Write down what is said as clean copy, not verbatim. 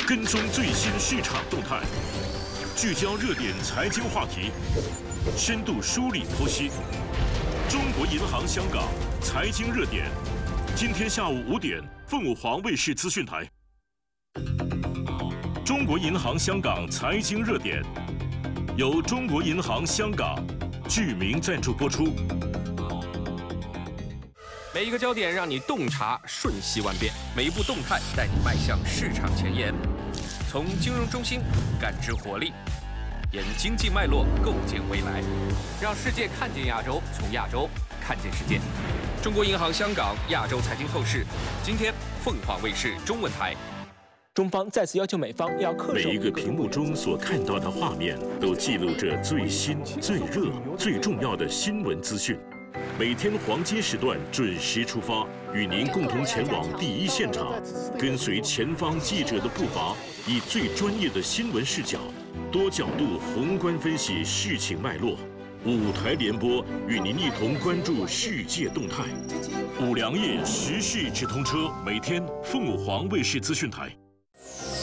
跟踪最新市场动态，聚焦热点财经话题，深度梳理剖析。中国银行香港财经热点，今天下午5点，凤凰卫视资讯台。中国银行香港财经热点，由中国银行香港巨名赞助播出。 每一个焦点让你洞察瞬息万变，每一步动态带你迈向市场前沿。从金融中心感知活力，沿经济脉络构建未来，让世界看见亚洲，从亚洲看见世界。中国银行香港亚洲财经透视，今天凤凰卫视中文台。 中方再次要求美方要恪守。 每一个屏幕中所看到的画面，都记录着最新、最热、最重要的新闻资讯。每天黄金时段准时出发，与您共同前往第一现场，跟随前方记者的步伐，以最专业的新闻视角，多角度宏观分析事情脉络。5台联播，与您一同关注世界动态。5粮液时事直通车，每天凤凰卫视资讯台。